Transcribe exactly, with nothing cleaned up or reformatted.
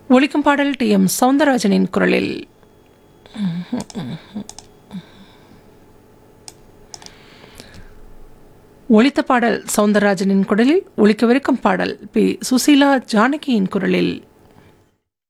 ஒலிக்கும் பாடல் D M சௌந்தரராஜனின் குரலில். ஒலித்த பாடல் சௌந்தரராஜனின் குரலில். ஒலிக்கவிருக்கும் பாடல் பி சுசீலா ஜானகியின் குரலில்.